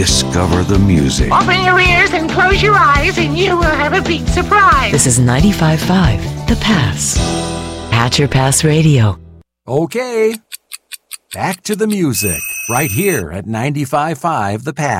discover the music. Open your ears and close your eyes and you will have a big surprise. This is 95.5 The Pass. Hatcher Pass Radio. Okay, back to the music right here at 95.5 The Pass.